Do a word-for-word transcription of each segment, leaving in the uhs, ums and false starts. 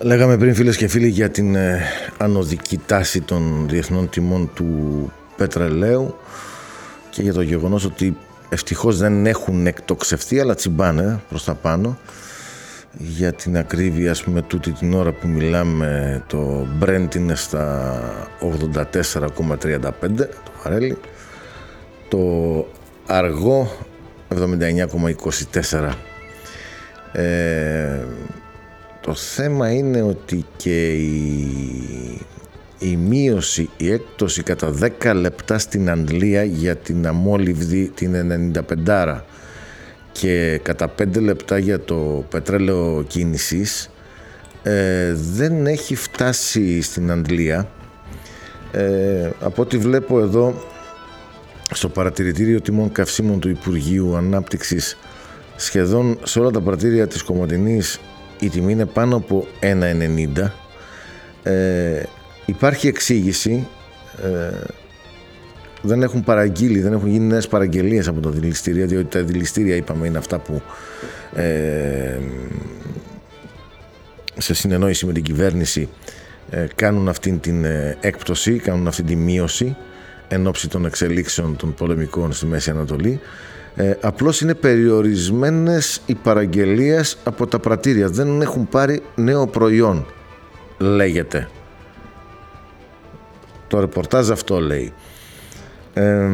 Λέγαμε πριν, φίλες και φίλοι, για την ε, ανωδική τάση των διεθνών τιμών του πετρελαίου και για το γεγονός ότι ευτυχώς δεν έχουν εκτοξευθεί, αλλά τσιμπάνε προς τα πάνω. Για την ακρίβεια, ας πούμε, τούτη την ώρα που μιλάμε, το Brent είναι στα ογδόντα τέσσερα κόμμα τριάντα πέντε το βαρέλι, το αργό εβδομήντα εννιά κόμμα είκοσι τέσσερα. Ε, το θέμα είναι ότι και η, η μείωση, η έκπτωση κατά δέκα λεπτά στην Αντλία για την αμόλυβδη, την ενενήντα πέντε, και κατά πέντε λεπτά για το πετρέλαιο κίνησης, ε, δεν έχει φτάσει στην Αντλία. Ε, από ό,τι βλέπω εδώ στο παρατηρητήριο τιμών καυσίμων του Υπουργείου Ανάπτυξης, σχεδόν σε όλα τα παρατήρια της Κομοτηνής η τιμή είναι πάνω από ένα ενενήντα. Ε, υπάρχει εξήγηση. Ε, δεν έχουν παραγγείλει, δεν έχουν γίνει νέες παραγγελίες από τα δηληστήρια, διότι τα δηληστήρια, είπαμε, είναι αυτά που ε, σε συνεννόηση με την κυβέρνηση ε, κάνουν αυτήν την ε, έκπτωση, κάνουν αυτή τη μείωση εν ώψη των εξελίξεων των πολεμικών στη Μέση Ανατολή. Ε, απλώς είναι περιορισμένες οι παραγγελίες από τα πρατήρια, δεν έχουν πάρει νέο προϊόν, λέγεται. Το ρεπορτάζ αυτό λέει. Ε,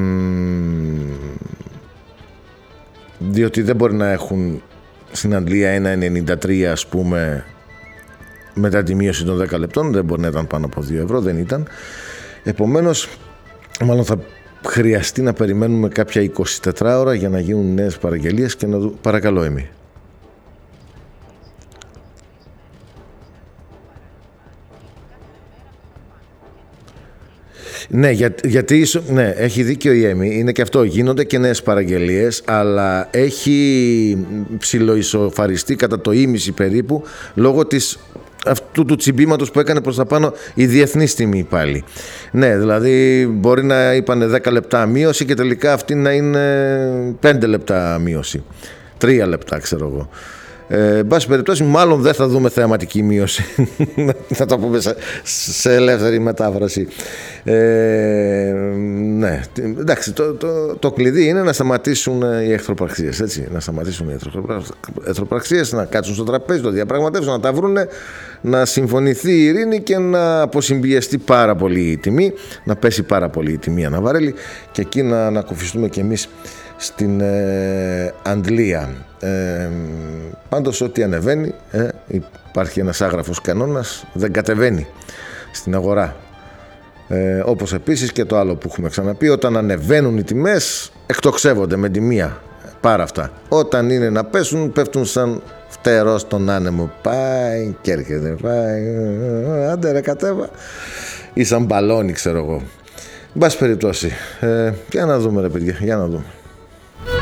διότι δεν μπορεί να έχουν στην Αγγλία ένα ενενήντα τρία, ας πούμε, μετά τη μείωση των δέκα λεπτών, δεν μπορεί να ήταν πάνω από δύο ευρώ, δεν ήταν. Επομένως, μάλλον θα χρειαστεί να περιμένουμε κάποια είκοσι τέσσερις ώρα για να γίνουν νέες παραγγελίες και να δω... Παρακαλώ, Έμι. Ναι, για, γιατί ναι, έχει δίκιο η Έμι, είναι και αυτό, γίνονται και νέες παραγγελίες, αλλά έχει ψιλοϊσοφαριστεί κατά το ίμιση περίπου λόγω της, αυτού του τσιμπήματος που έκανε προς τα πάνω η διεθνής τιμή πάλι. Ναι, δηλαδή μπορεί να είπανε δέκα λεπτά μείωση και τελικά αυτή να είναι πέντε λεπτά μείωση, τρία λεπτά ξέρω εγώ. Ε, εν πάση περιπτώσει, μάλλον δεν θα δούμε θεαματική μείωση. Θα το πούμε σε, σε ελεύθερη μετάφραση. Ε, ναι, εντάξει, το, το, το κλειδί είναι να σταματήσουν οι εχθροπραξίες, έτσι, να σταματήσουν οι εχθροπραξίες, να κάτσουν στο τραπέζι, το διαπραγματεύσουν, να τα βρούνε, να συμφωνηθεί η ειρήνη και να αποσυμπιεστεί πάρα πολύ η τιμή, να πέσει πάρα πολύ η τιμή ανά βαρέλι και εκεί να ανακουφιστούμε κι εμείς στην ε, Αντλία. Ε, πάντως ό,τι ανεβαίνει, ε, υπάρχει ένας άγραφος κανόνας, δεν κατεβαίνει στην αγορά. Ε, όπως επίσης και το άλλο που έχουμε ξαναπεί, όταν ανεβαίνουν οι τιμές εκτοξεύονται με τη μία, πάρα αυτά. Όταν είναι να πέσουν, πέφτουν σαν φτερό στον άνεμο, πάει και έρχεται, πάει, άντε ρε κατέβα, ή σαν μπαλόνι ξέρω εγώ. Εν πάση περιπτώσει, ε, για να δούμε ρε παιδιά, για να δούμε.